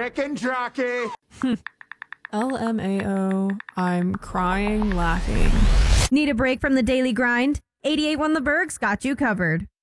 Chicken jockey. LMAO, I'm crying laughing. Need a break from the daily grind? 88 Won the Berg's got you covered.